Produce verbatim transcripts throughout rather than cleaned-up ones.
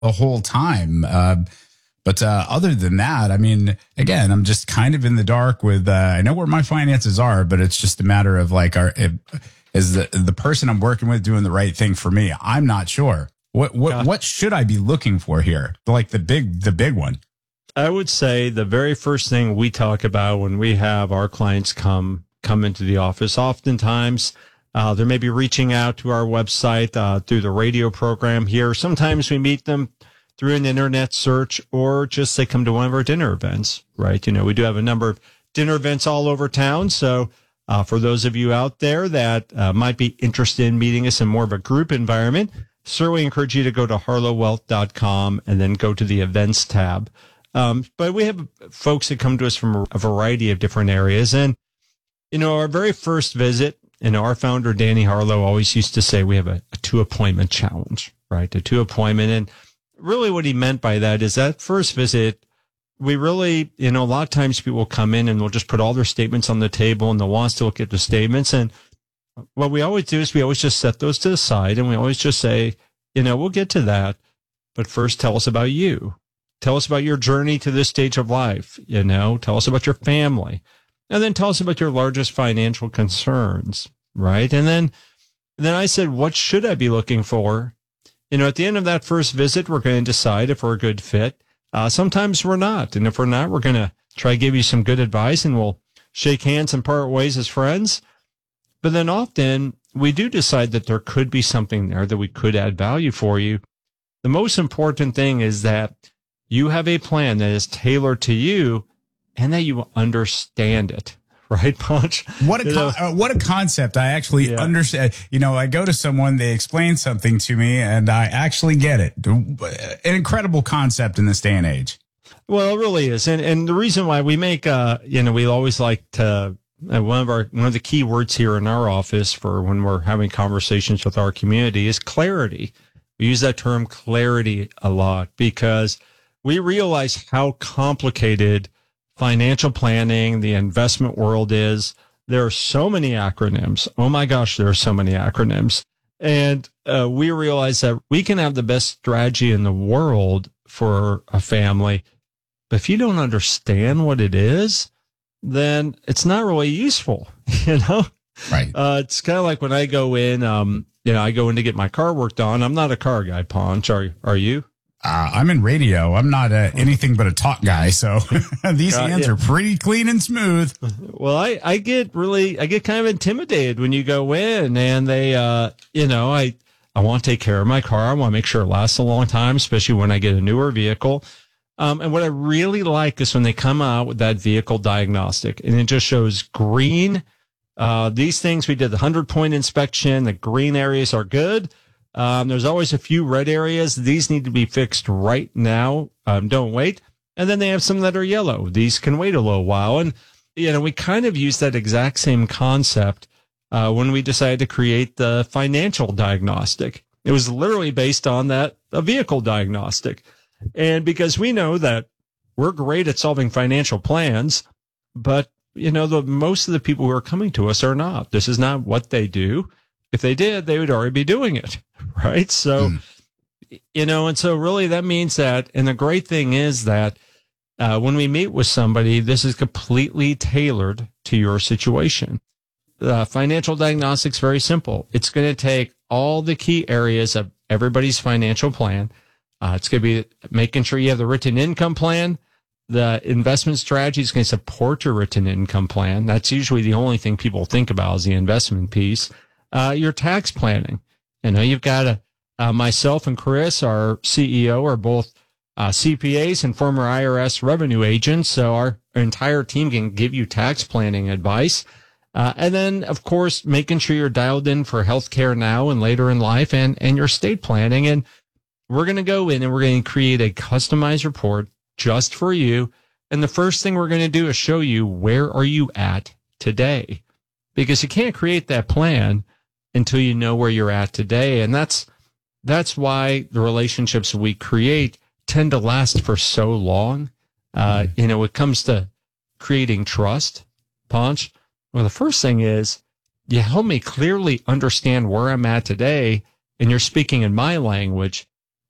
the whole time. Uh, but uh, other than that, I mean, again, I'm just kind of in the dark with, uh, I know where my finances are, but it's just a matter of like, are, if, is the, the person I'm working with doing the right thing for me? I'm not sure. What, what, God. what should I be looking for here? Like the big, the big one. I would say the very first thing we talk about when we have our clients come come into the office, oftentimes uh, they may be reaching out to our website uh, through the radio program here. Sometimes we meet them through an internet search, or just they come to one of our dinner events, right? You know, we do have a number of dinner events all over town. So uh, for those of you out there that uh, might be interested in meeting us in more of a group environment, certainly encourage you to go to harlow wealth dot com and then go to the events tab. Um, but we have folks that come to us from a variety of different areas. And, you know, our very first visit, you know, our founder, Danny Harlow, always used to say we have a, a two appointment challenge, right? A two appointment. And really what he meant by that is that first visit, we really, you know, a lot of times people come in and they'll just put all their statements on the table and they'll want us to look at the statements. And what we always do is we always just set those to the side and we always just say, you know, we'll get to that. But first tell us about you. Tell us about your journey to this stage of life. You know, tell us about your family, and then tell us about your largest financial concerns. Right. And then, and then I said, what should I be looking for? You know, at the end of that first visit, we're going to decide if we're a good fit. Uh, sometimes we're not. And if we're not, we're going to try to give you some good advice and we'll shake hands and part ways as friends. But then often we do decide that there could be something there that we could add value for you. The most important thing is that you have a plan that is tailored to you and that you understand it. Right, Punch? What a con- uh, what a concept. I actually yeah. understand. You know, I go to someone, they explain something to me, and I actually get it. An incredible concept in this day and age. Well, it really is. And and the reason why we make, uh, you know, we always like to, uh, one of our, one of the key words here in our office for when we're having conversations with our community is clarity. We use that term clarity a lot because we realize how complicated financial planning, the investment world is. There are so many acronyms. Oh my gosh, there are so many acronyms. And uh, we realize that we can have the best strategy in the world for a family, but if you don't understand what it is, then it's not really useful, you know? Right. Uh, it's kind of like when I go in, um, you know, I go in to get my car worked on. I'm not a car guy, Ponch. Are, are you? Uh, I'm in radio. I'm not uh, anything but a talk guy. So these uh, hands yeah. are pretty clean and smooth. Well, I, I get really, I get kind of intimidated when you go in and they, uh, you know, I, I want to take care of my car. I want to make sure it lasts a long time, especially when I get a newer vehicle. Um, and what I really like is when they come out with that vehicle diagnostic and it just shows green. Uh, these things, we did the hundred point inspection. The green areas are good. Um, there's always a few red areas. These need to be fixed right now. Um, don't wait. And then they have some that are yellow. These can wait a little while. And, you know, we kind of use that exact same concept, uh, when we decided to create the financial diagnostic. It was literally based on that, a vehicle diagnostic. And because we know that we're great at solving financial plans, but, you know, the most of the people who are coming to us are not. This is not what they do. If they did, they would already be doing it, right? So, mm. you know, and so really that means that, and the great thing is that uh, when we meet with somebody, this is completely tailored to your situation. Uh, financial diagnostics, very simple. It's going to take all the key areas of everybody's financial plan. Uh, it's going to be making sure you have the written income plan. The investment strategy is going to support your written income plan. That's usually the only thing people think about is the investment piece. Uh, your tax planning. You know, you've got a, uh, myself and Chris, our C E O, are both uh, C P As and former I R S revenue agents. So our, our entire team can give you tax planning advice. Uh, and then, of course, making sure you're dialed in for healthcare now and later in life and, and your estate planning. And we're going to go in and we're going to create a customized report just for you. And the first thing we're going to do is show you where are you at today, because you can't create that plan until you know where you're at today. And that's, that's why the relationships we create tend to last for so long. Uh, you know, it comes to creating trust, Ponch. Well, the first thing is you help me clearly understand where I'm at today. And you're speaking in my language.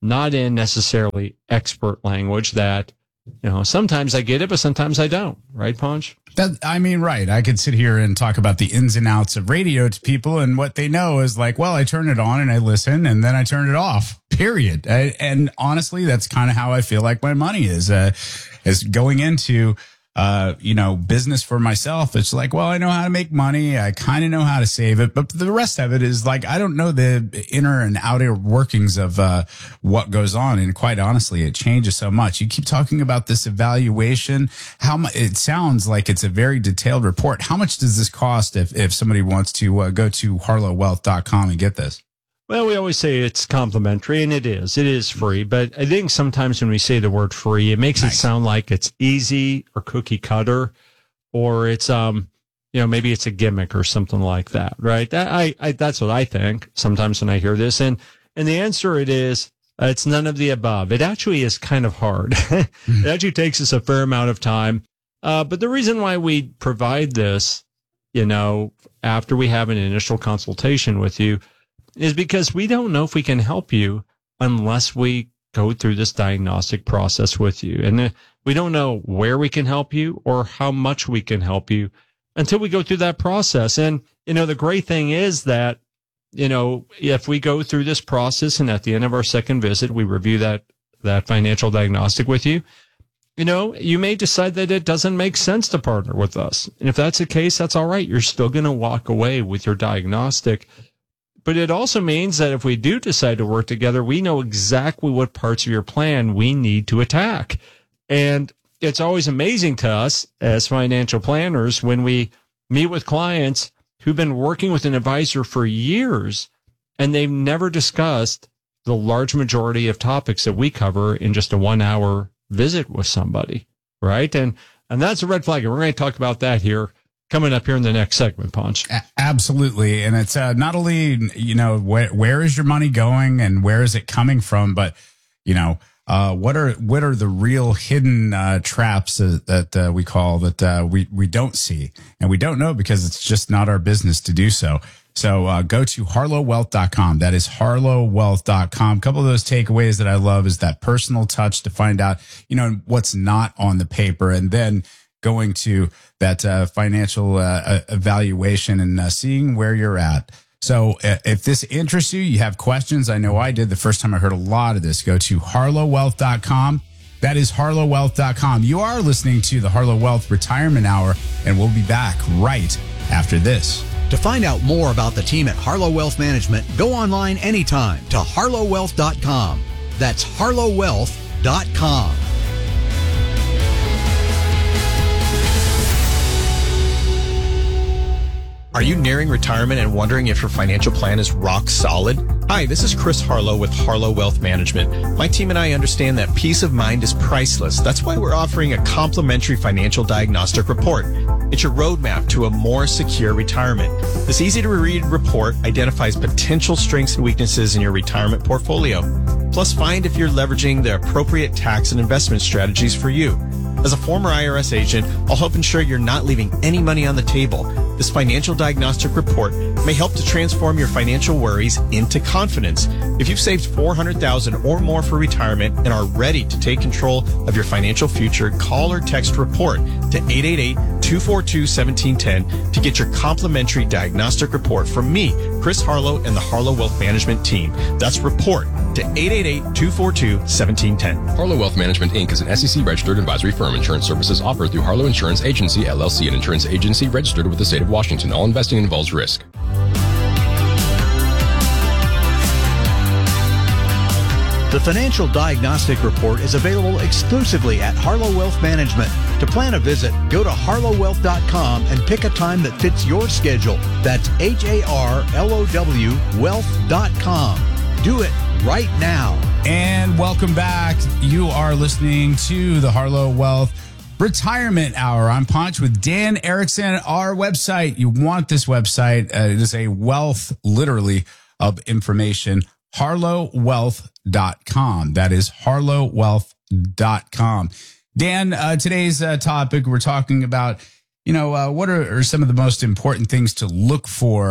not in necessarily expert language that, you know, sometimes I get it, but sometimes I don't. Right, Ponch? That, I mean, right. I could sit here and talk about the ins and outs of radio to people, and what they know is like, well, I turn it on and I listen, and then I turn it off, period. I, and honestly, that's kind of how I feel like my money is, uh, is going into, uh, you know, business for myself. It's like, well, I know how to make money. I kind of know how to save it, but the rest of it is like, I don't know the inner and outer workings of, uh, what goes on. And quite honestly, it changes so much. You keep talking about this evaluation. How much, it sounds like it's a very detailed report. How much does this cost if, if somebody wants to uh, go to harlow wealth dot com and get this? Well, we always say it's complimentary, and it is. It is free. But I think sometimes when we say the word free, it makes nice. It sound like it's easy or cookie cutter, or it's, um, you know, maybe it's a gimmick or something like that, right? That, I, I, that's what I think sometimes when I hear this. And, and the answer it is, uh, it's none of the above. It actually is kind of hard. It actually takes us a fair amount of time. Uh, but the reason why we provide this, you know, after we have an initial consultation with you, is because we don't know if we can help you unless we go through this diagnostic process with you. And we don't know where we can help you or how much we can help you until we go through that process. And, you know, the great thing is that, you know, if we go through this process and at the end of our second visit, we review that, that financial diagnostic with you, you know, you may decide that it doesn't make sense to partner with us. And if that's the case, that's all right. You're still going to walk away with your diagnostic. But it also means that if we do decide to work together, we know exactly what parts of your plan we need to attack. And it's always amazing to us as financial planners when we meet with clients who've been working with an advisor for years and they've never discussed the large majority of topics that we cover in just a one hour visit with somebody, right? And, and that's a red flag. And we're going to talk about that here coming up here in the next segment, Ponch. Absolutely. And it's uh, not only, you know, where, where is your money going and where is it coming from, but, you know, uh, what are what are the real hidden uh, traps uh, that uh, we call that uh, we, we don't see and we don't know because it's just not our business to do so. So uh, go to harlow wealth dot com. That is harlow wealth dot com. A couple of those takeaways that I love is that personal touch to find out, you know, what's not on the paper, and then going to that uh, financial uh, evaluation and uh, seeing where you're at. So uh, if this interests you, you have questions. I know I did the first time I heard a lot of this. Go to harlow wealth dot com. That is harlow wealth dot com. You are listening to the Harlow Wealth Retirement Hour, and we'll be back right after this. To find out more about the team at Harlow Wealth Management, go online anytime to harlow wealth dot com. That's harlow wealth dot com. Are you nearing retirement and wondering if your financial plan is rock solid? Hi, this is Chris Harlow with Harlow Wealth Management. My team and I understand that peace of mind is priceless. That's why we're offering a complimentary financial diagnostic report. It's your roadmap to a more secure retirement. This easy-to-read report identifies potential strengths and weaknesses in your retirement portfolio. Plus, find if you're leveraging the appropriate tax and investment strategies for you. As a former I R S agent, I'll help ensure you're not leaving any money on the table. This financial diagnostic report may help to transform your financial worries into confidence. If you've saved four hundred thousand dollars or more for retirement and are ready to take control of your financial future, call or text REPORT to eight eight eight, two four two, one seven one zero to get your complimentary diagnostic report from me, Chris Harlow, and the Harlow Wealth Management team. That's REPORT to eight eight eight, two four two, one seven one zero. Harlow Wealth Management, Incorporated is an S E C-registered advisory firm. Insurance services offered through Harlow Insurance Agency, L L C, an insurance agency registered with the state of Washington. All investing involves risk. The Financial Diagnostic Report is available exclusively at Harlow Wealth Management. To plan a visit, go to harlow wealth dot com and pick a time that fits your schedule. That's H A R L O W wealth dot com. Do it right now. And welcome back. You are listening to the Harlow Wealth Retirement Hour. I'm Ponch with Dan Erickson. Our website, you want this website. Uh, it is a wealth, literally, of information. harlow wealth dot com. That is harlow wealth dot com. Dan, uh, today's uh, topic, we're talking about, you know, uh, what are, are some of the most important things to look for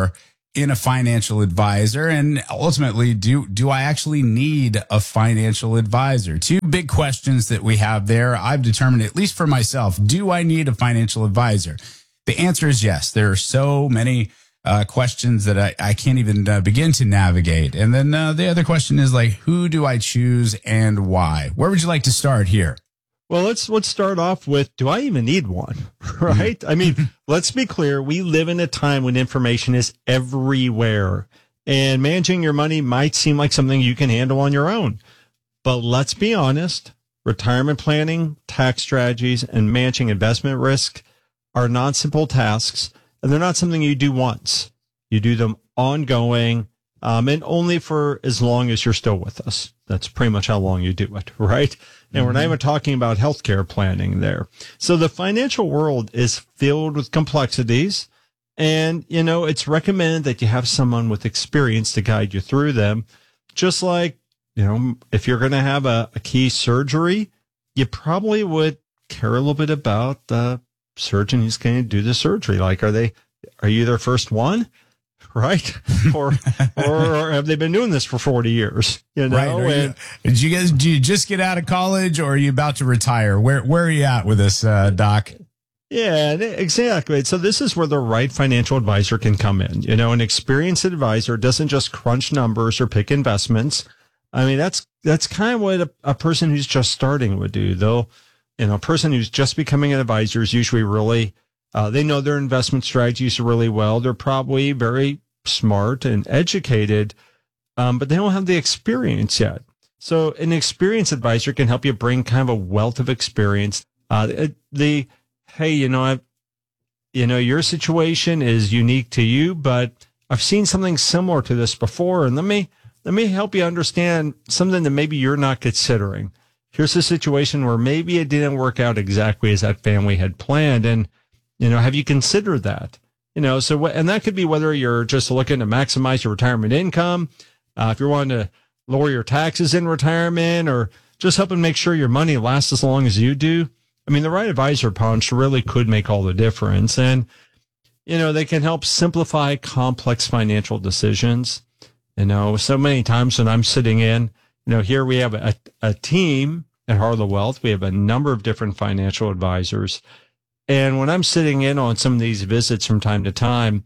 in a financial advisor? And ultimately, do, do I actually need a financial advisor? Two big questions that we have there. I've determined, at least for myself, do I need a financial advisor? The answer is yes. There are so many uh, questions that I, I can't even uh, begin to navigate. And then uh, the other question is like, who do I choose and why? Where would you like to start here? Well, let's let's start off with, do I even need one? Right? I mean, let's be clear. We live in a time when information is everywhere, and managing your money might seem like something you can handle on your own. But let's be honest, retirement planning, tax strategies, and managing investment risk are not simple tasks, and they're not something you do once. You do them ongoing, um, and only for as long as you're still with us. That's pretty much how long you do it, right? And we're not even talking about healthcare planning there. So the financial world is filled with complexities. And, you know, it's recommended that you have someone with experience to guide you through them. Just like, you know, if you're going to have a, a key surgery, you probably would care a little bit about the surgeon who's going to do the surgery. Like, are they, are you their first one? Right? Or, or, or have they been doing this for forty years? You know, right. and, you, did you guys, do you just get out of college, or are you about to retire? Where, where are you at with this, uh, Doc? Yeah, exactly. So this is where the right financial advisor can come in. You know, an experienced advisor doesn't just crunch numbers or pick investments. I mean, that's, that's kind of what a, a person who's just starting would do, though. You know, a person who's just becoming an advisor is usually really, Uh, they know their investment strategies really well. They're probably very smart and educated, um, but they don't have the experience yet. So an experienced advisor can help you bring kind of a wealth of experience. Uh, the, hey, you know, I've, you know, your situation is unique to you, but I've seen something similar to this before. And let me, let me help you understand something that maybe you're not considering. Here's a situation where maybe it didn't work out exactly as that family had planned. And, you know, have you considered that? You know, so, and that could be whether you're just looking to maximize your retirement income, uh, if you're wanting to lower your taxes in retirement, or just helping make sure your money lasts as long as you do. I mean, the right advisor, Punch, really could make all the difference. And, you know, they can help simplify complex financial decisions. You know, so many times when I'm sitting in, you know, here we have a, a team at Harlow Wealth. We have a number of different financial advisors. And when I'm sitting in on some of these visits from time to time,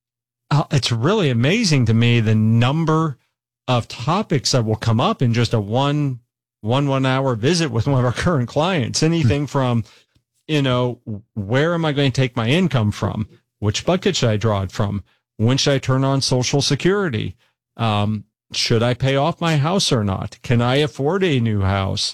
uh, it's really amazing to me the number of topics that will come up in just a one, one, one hour visit with one of our current clients. Anything from, you know, where am I going to take my income from? Which bucket should I draw it from? When should I turn on Social Security? Um, should I pay off my house or not? Can I afford a new house?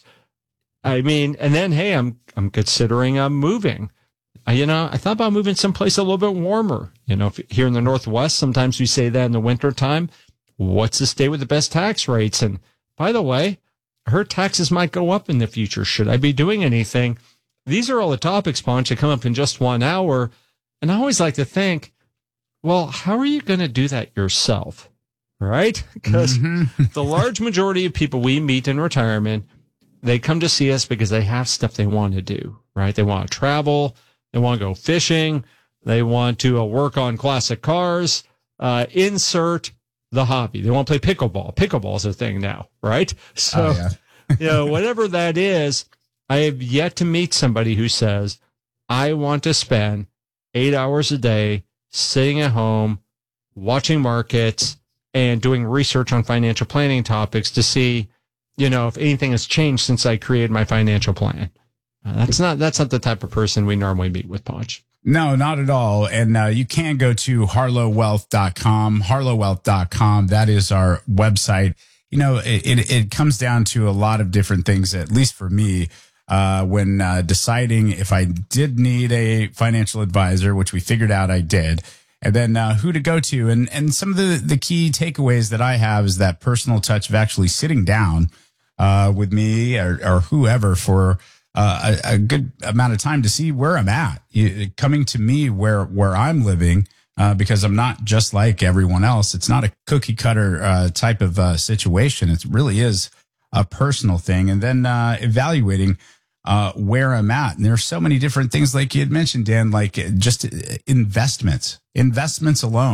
I mean, and then, hey, I'm, I'm considering I'm moving. You know, I thought about moving someplace a little bit warmer. You know, if, here in the Northwest, sometimes we say that in the winter time. What's the state with the best tax rates? And by the way, I heard taxes might go up in the future. Should I be doing anything? These are all the topics, Ponch, that come up in just one hour. And I always like to think, well, how are you going to do that yourself? Right? Because mm-hmm. the large majority of people we meet in retirement, they come to see us because they have stuff they want to do, right? They want to travel. They want to go fishing. They want to uh, work on classic cars. Uh, insert the hobby. They want to play pickleball. Pickleball is a thing now, right? So, oh, yeah. you know, whatever that is, I have yet to meet somebody who says, I want to spend eight hours a day sitting at home, watching markets, and doing research on financial planning topics to see, you know, if anything has changed since I created my financial plan. Uh, that's not that's not the type of person we normally meet with, Ponch. No, not at all. And uh, you can go to harlow wealth dot com, harlow wealth dot com. That is our website. You know, it, it, it comes down to a lot of different things, at least for me, uh, when uh, deciding if I did need a financial advisor, which we figured out I did, and then uh, who to go to. And, and some of the, the key takeaways that I have is that personal touch of actually sitting down uh, with me or, or whoever for Uh, a, a good amount of time to see where I'm at, you, coming to me where, where I'm living, uh, because I'm not just like everyone else. It's not a cookie cutter, uh, type of, uh, situation. It really is a personal thing. And then, uh, evaluating, uh, where I'm at. And there's so many different things, like you had mentioned, Dan, like just investments, investments alone.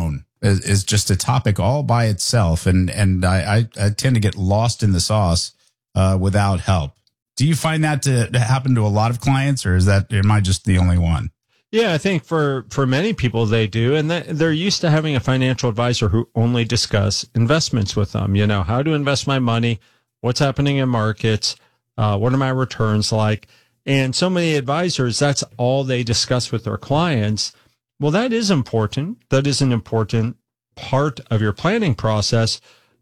is, is just a topic all by itself. And, and I, I, I tend to get lost in the sauce, uh, without help. Do you find that to happen to a lot of clients, or is that, am I just the only one? Yeah, I think for, for many people they do. And they're used to having a financial advisor who only discuss investments with them. You know, how to invest my money, what's happening in markets, uh, what are my returns like? And so many advisors, that's all they discuss with their clients. Well, that is important. That is an important part of your planning process,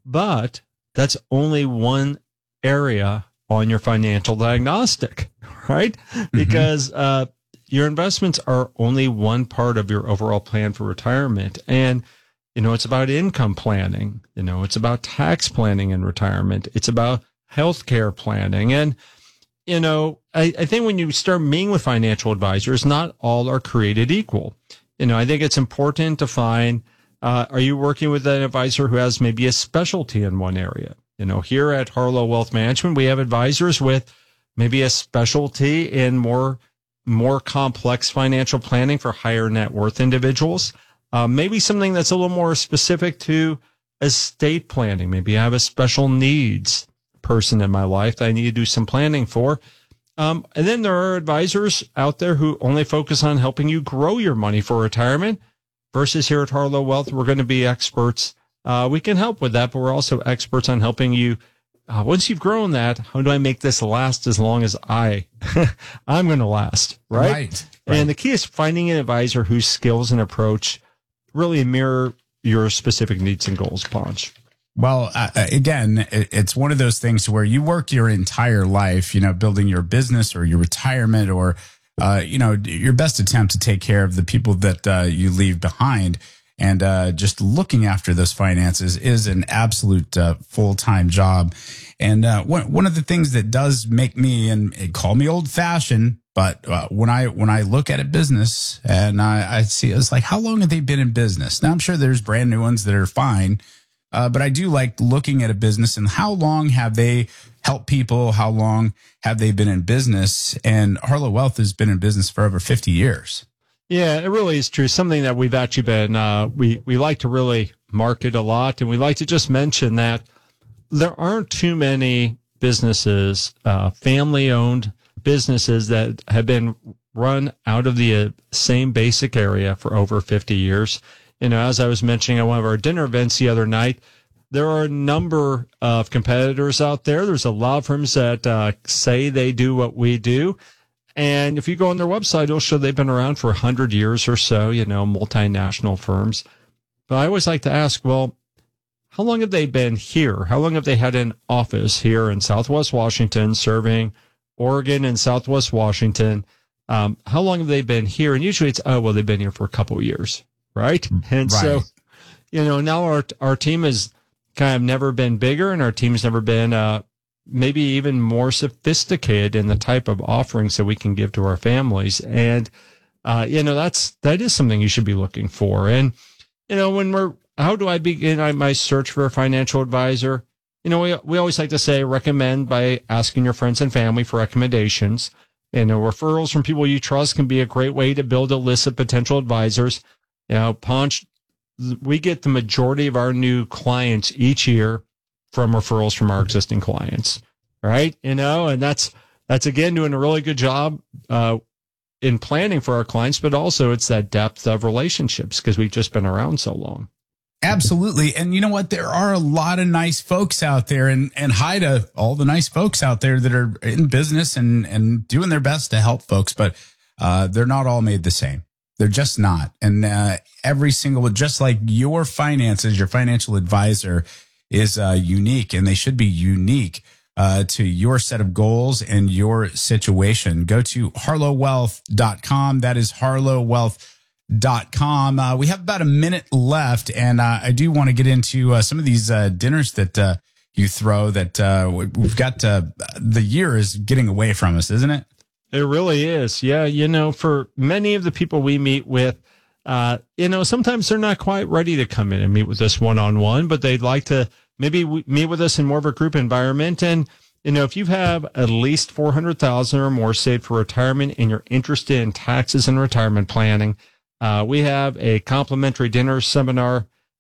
but that's only one area on your financial diagnostic, right? Mm-hmm. Because, uh, your investments are only one part of your overall plan for retirement. And, you know, it's about income planning. You know, it's about tax planning in retirement. It's about healthcare planning. And, you know, I, I think when you start meeting with financial advisors, not all are created equal. You know, I think it's important to find, uh, are you working with an advisor who has maybe a specialty in one area? You know, here at Harlow Wealth Management, we have advisors with maybe a specialty in more more complex financial planning for higher net worth individuals. Uh, maybe something that's a little more specific to estate planning. Maybe I have a special needs person in my life that I need to do some planning for. Um, and then there are advisors out there who only focus on helping you grow your money for retirement, versus here at Harlow Wealth, we're going to be experts. Uh, we can help with that, but we're also experts on helping you. Uh, once you've grown that, how do I make this last as long as I, I'm going to last, right? Right, right? And the key is finding an advisor whose skills and approach really mirror your specific needs and goals, Ponch. Well, uh, again, it, it's one of those things where you work your entire life, you know, building your business or your retirement or, uh, you know, your best attempt to take care of the people that uh, you leave behind. And uh, just looking after those finances is an absolute uh, full-time job. And uh, one one of the things that does make me, and call me old-fashioned, but uh, when I when I look at a business and I, I see, it's like, how long have they been in business? Now, I'm sure there's brand new ones that are fine, uh, but I do like looking at a business and how long have they helped people? How long have they been in business? And Harlow Wealth has been in business for over fifty years. Yeah, it really is true. Something that we've actually been, uh, we, we like to really market a lot. And we like to just mention that there aren't too many businesses, uh, family owned businesses that have been run out of the uh, same basic area for over fifty years. You know, as I was mentioning at one of our dinner events the other night, there are a number of competitors out there. There's a lot of firms that, uh, say they do what we do. And if you go on their website, it'll show they've been around for a hundred years or so, you know, multinational firms. But I always like to ask, well, how long have they been here? How long have they had an office here in Southwest Washington, serving Oregon and Southwest Washington? Um, how long have they been here? And usually it's, oh, well, they've been here for a couple of years, right? And right. so, you know, now our, our team has kind of never been bigger, and our team's never been, uh, maybe even more sophisticated in the type of offerings that we can give to our families. And, uh, you know, that's, that is something you should be looking for. And, you know, when we're, how do I begin my search for a financial advisor? You know, we, we always like to say recommend by asking your friends and family for recommendations. And you know, referrals from people you trust can be a great way to build a list of potential advisors. You know, Ponch, we get the majority of our new clients each year from referrals from our existing clients, right? You know, and that's, that's again, doing a really good job, uh, in planning for our clients, but also it's that depth of relationships because we've just been around so long. Absolutely. And you know what? There are a lot of nice folks out there, and, and hi to all the nice folks out there that are in business and, and doing their best to help folks, but, uh, they're not all made the same. They're just not. And, uh, every single, just like your finances, your financial advisor is uh, unique, and they should be unique uh, to your set of goals and your situation. Go to harlow wealth dot com. That is harlow wealth dot com. Uh, we have about a minute left, and uh, I do want to get into uh, some of these uh, dinners that uh, you throw that uh, we've got. Uh, the year is getting away from us, isn't it? It really is. Yeah. You know, for many of the people we meet with, uh, you know, sometimes they're not quite ready to come in and meet with us one-on-one, but they'd like to maybe meet with us in more of a group environment. And, you know, if you have at least four hundred thousand dollars or more saved for retirement and you're interested in taxes and retirement planning, uh, we have a complimentary dinner seminar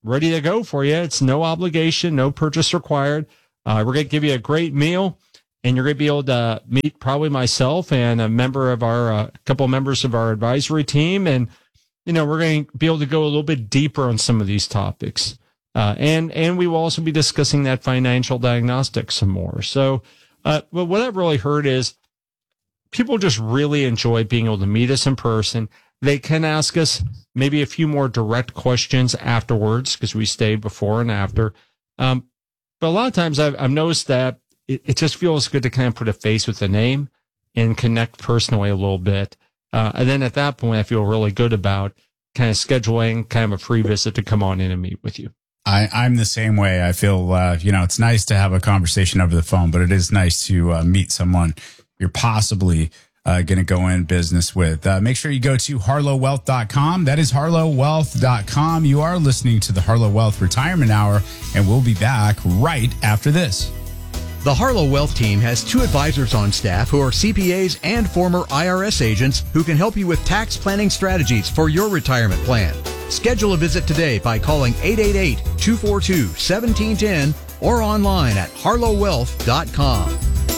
ready to go for you. It's no obligation, no purchase required. Uh, we're going to give you a great meal, and you're going to be able to meet probably myself and a member of our, a uh, couple of members of our advisory team. And, you know, we're going to be able to go a little bit deeper on some of these topics. Uh, and, and we will also be discussing that financial diagnostic some more. So, uh, but what I've really heard is people just really enjoy being able to meet us in person. They can ask us maybe a few more direct questions afterwards because we stayed before and after. Um, but a lot of times I've, I've noticed that it, it just feels good to kind of put a face with a name and connect personally a little bit. Uh, and then at that point, I feel really good about kind of scheduling kind of a free visit to come on in and meet with you. I, I'm the same way. I feel, uh, you know, it's nice to have a conversation over the phone, but it is nice to uh, meet someone you're possibly uh, going to go in business with. Uh, make sure you go to harlow wealth dot com. That is harlow wealth dot com. You are listening to the Harlow Wealth Retirement Hour, and we'll be back right after this. The Harlow Wealth team has two advisors on staff who are C P As and former I R S agents who can help you with tax planning strategies for your retirement plan. Schedule a visit today by calling eight eight eight, two four two, one seven one zero or online at harlow wealth dot com.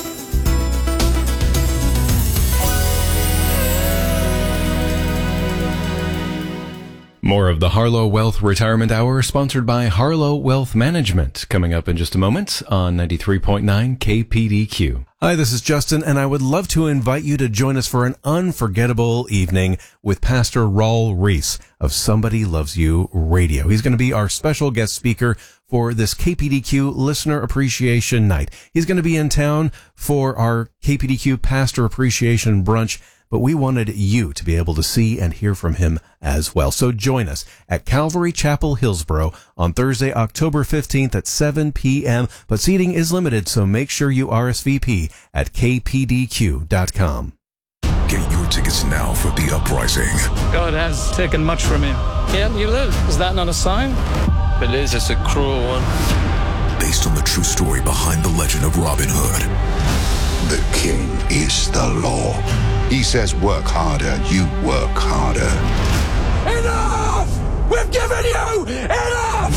More of the Harlow Wealth Retirement Hour, sponsored by Harlow Wealth Management, coming up in just a moment on ninety-three point nine K P D Q. Hi, this is Justin, and I would love to invite you to join us for an unforgettable evening with Pastor Raul Reese of Somebody Loves You Radio. He's going to be our special guest speaker for this K P D Q Listener Appreciation Night. He's going to be in town for our K P D Q Pastor Appreciation Brunch, but we wanted you to be able to see and hear from him as well. So join us at Calvary Chapel, Hillsboro on Thursday, October fifteenth at seven p.m. But seating is limited, so make sure you R S V P at k p d q dot com. Get your tickets now for The Uprising. God has taken much from him. Yet you live. Is that not a sign? If it is, it's a cruel one. Based on the true story behind the legend of Robin Hood. The king is the law. He says work harder, you work harder. Enough! We've given you enough!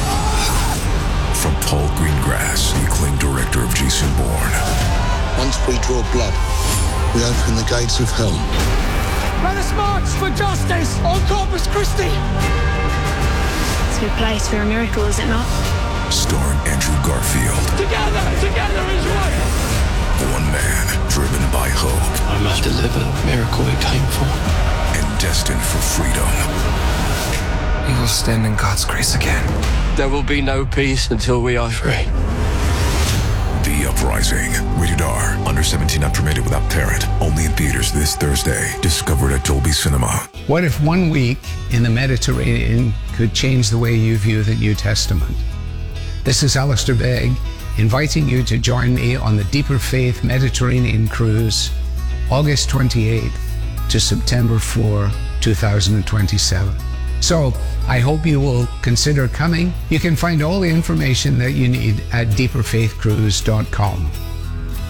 From Paul Greengrass, the acclaimed director of Jason Bourne. Once we draw blood, we open the gates of hell. Let us march for justice on Corpus Christi! It's a good place for a miracle, is it not? Starring Andrew Garfield. Together, together is one! One man, driven by hope. I must deliver the miracle we came for. And destined for freedom. We will stand in God's grace again. There will be no peace until we are free. The Uprising. Rated R. Under seventeen, not permitted without parent. Only in theaters this Thursday. Discovered at Dolby Cinema. What if one week in the Mediterranean could change the way you view the New Testament? This is Alistair Begg, inviting you to join me on the Deeper Faith Mediterranean Cruise, August twenty-eighth to September fourth, two thousand twenty-seven. So, I hope you will consider coming. You can find all the information that you need at deeper faith cruise dot com.